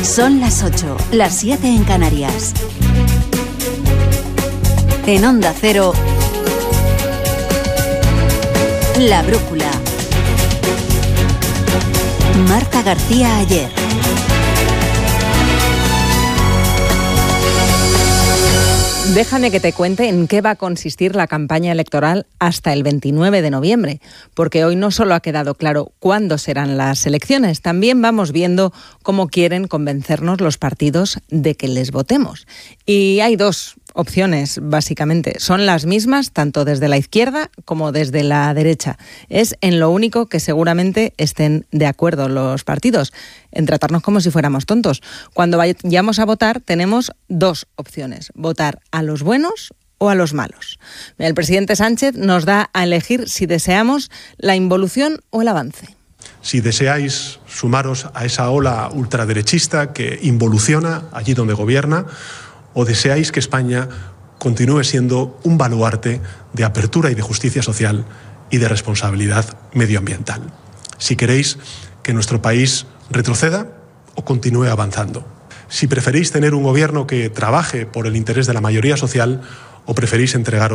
Son las 8, las 7 en Canarias. En Onda Cero, La Brújula. Marta García Ayer. Déjame que te cuente en qué va a consistir la campaña electoral hasta el 29 de noviembre, porque hoy no solo ha quedado claro cuándo serán las elecciones, también vamos viendo cómo quieren convencernos los partidos de que les votemos. Y hay dos opciones, básicamente. Son las mismas tanto desde la izquierda como desde la derecha. Es en lo único que seguramente estén de acuerdo los partidos, en tratarnos como si fuéramos tontos. Cuando vayamos a votar tenemos dos opciones: votar a los buenos o a los malos. El presidente Sánchez nos da a elegir si deseamos la involución o el avance. Si deseáis sumaros a esa ola ultraderechista que involuciona allí donde gobierna, o deseáis que España continúe siendo un baluarte de apertura y de justicia social y de responsabilidad medioambiental. Si queréis que nuestro país retroceda o continúe avanzando. Si preferís tener un gobierno que trabaje por el interés de la mayoría social, o preferís entregar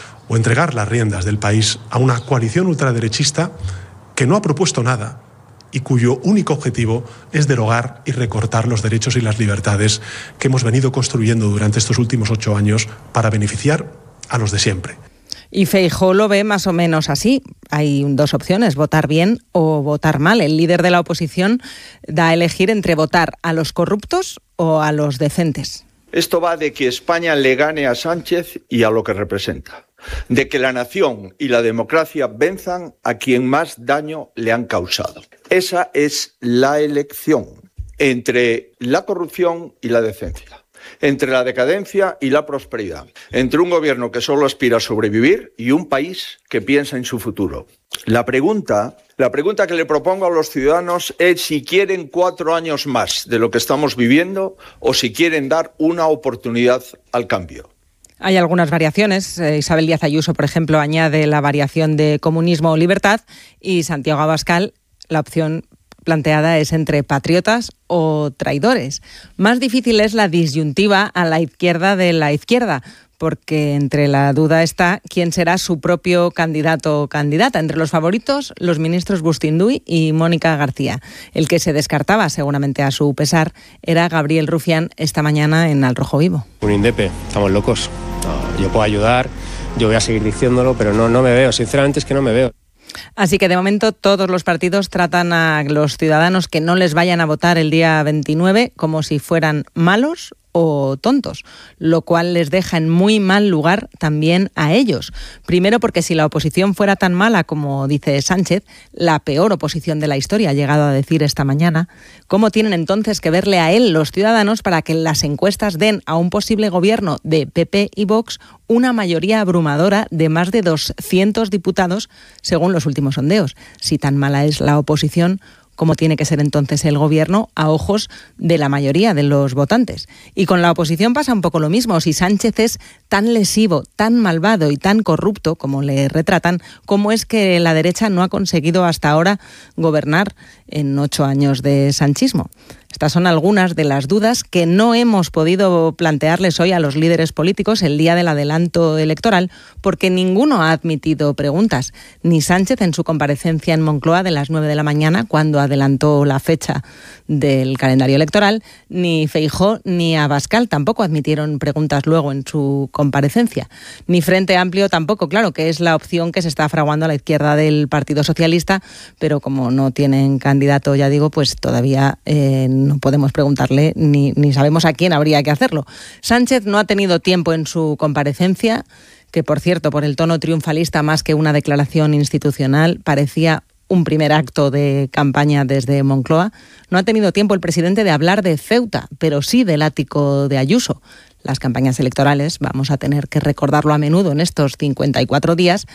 las riendas del país a una coalición ultraderechista que no ha propuesto nada y cuyo único objetivo es derogar y recortar los derechos y las libertades que hemos venido construyendo durante estos últimos 8 años para beneficiar a los de siempre. Y Feijóo lo ve más o menos así. Hay dos opciones: votar bien o votar mal. El líder de la oposición da a elegir entre votar a los corruptos o a los decentes. Esto va de que España le gane a Sánchez y a lo que representa, de que la nación y la democracia venzan a quien más daño le han causado. Esa es la elección entre la corrupción y la decencia, entre la decadencia y la prosperidad, entre un gobierno que solo aspira a sobrevivir y un país que piensa en su futuro. La pregunta que le propongo a los ciudadanos es si quieren 4 años más de lo que estamos viviendo o si quieren dar una oportunidad al cambio. Hay algunas variaciones. Isabel Díaz Ayuso, por ejemplo, añade la variación de comunismo o libertad, y Santiago Abascal, la opción planteada es entre patriotas o traidores. Más difícil es la disyuntiva a la izquierda de la izquierda, porque entre la duda está quién será su propio candidato o candidata. Entre los favoritos, los ministros Bustinduy y Mónica García. El que se descartaba, seguramente a su pesar, era Gabriel Rufián esta mañana en Al Rojo Vivo. Un indepe, estamos locos. No, yo puedo ayudar, yo voy a seguir diciéndolo, pero no me veo. Sinceramente es que no me veo. Así que de momento todos los partidos tratan a los ciudadanos que no les vayan a votar el día 29 como si fueran malos o tontos, lo cual les deja en muy mal lugar también a ellos. Primero porque si la oposición fuera tan mala como dice Sánchez, la peor oposición de la historia, ha llegado a decir esta mañana, ¿cómo tienen entonces que verle a él los ciudadanos para que las encuestas den a un posible gobierno de PP y Vox una mayoría abrumadora de más de 200 diputados según los últimos sondeos? Si tan mala es la oposición, ¿cómo tiene que ser entonces el gobierno a ojos de la mayoría de los votantes? Y con la oposición pasa un poco lo mismo. Si Sánchez es tan lesivo, tan malvado y tan corrupto como le retratan, ¿cómo es que la derecha no ha conseguido hasta ahora gobernar en 8 años de sanchismo? Estas son algunas de las dudas que no hemos podido plantearles hoy a los líderes políticos el día del adelanto electoral, porque ninguno ha admitido preguntas. Ni Sánchez en su comparecencia en Moncloa de las 9 de la mañana, cuando adelantó la fecha del calendario electoral, ni Feijóo ni Abascal tampoco admitieron preguntas luego en su comparecencia. Ni Frente Amplio tampoco, claro, que es la opción que se está fraguando a la izquierda del Partido Socialista, pero como no tienen candidato, ya digo, pues todavía no podemos preguntarle ni sabemos a quién habría que hacerlo. Sánchez no ha tenido tiempo en su comparecencia, que por cierto, por el tono triunfalista más que una declaración institucional, parecía un primer acto de campaña desde Moncloa. No ha tenido tiempo el presidente de hablar de Ceuta, pero sí del ático de Ayuso. Las campañas electorales, vamos a tener que recordarlo a menudo en estos 54 días,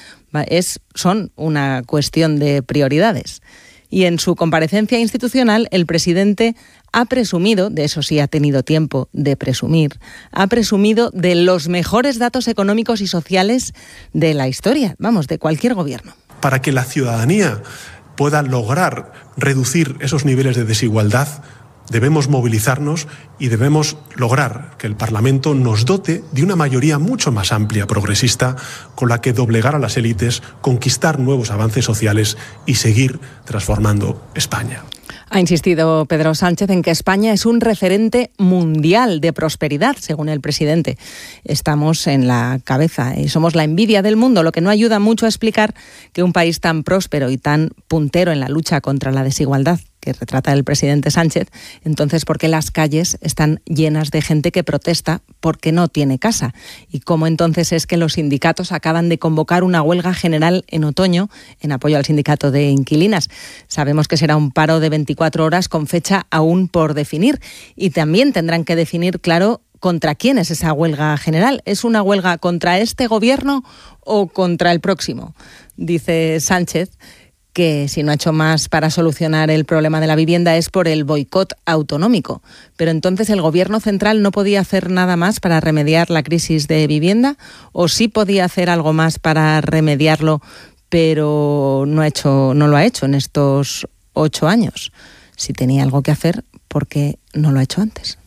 son una cuestión de prioridades. Y en su comparecencia institucional, el presidente ha presumido, de eso sí ha tenido tiempo de presumir, ha presumido de los mejores datos económicos y sociales de la historia, de cualquier gobierno. Para que la ciudadanía pueda lograr reducir esos niveles de desigualdad, debemos movilizarnos y debemos lograr que el Parlamento nos dote de una mayoría mucho más amplia, progresista, con la que doblegar a las élites, conquistar nuevos avances sociales y seguir transformando España. Ha insistido Pedro Sánchez en que España es un referente mundial de prosperidad, según el presidente. Estamos en la cabeza y somos la envidia del mundo, lo que no ayuda mucho a explicar que un país tan próspero y tan puntero en la lucha contra la desigualdad que retrata el presidente Sánchez, entonces ¿por qué las calles están llenas de gente que protesta porque no tiene casa? ¿Y cómo entonces es que los sindicatos acaban de convocar una huelga general en otoño en apoyo al sindicato de inquilinas? Sabemos que será un paro de 24 horas con fecha aún por definir y también tendrán que definir, claro, ¿contra quién es esa huelga general? ¿Es una huelga contra este gobierno o contra el próximo? Dice Sánchez que si no ha hecho más para solucionar el problema de la vivienda es por el boicot autonómico. Pero entonces ¿el gobierno central no podía hacer nada más para remediar la crisis de vivienda? ¿O sí podía hacer algo más para remediarlo, pero no lo ha hecho en estos 8 años? Si tenía algo que hacer, ¿por qué no lo ha hecho antes?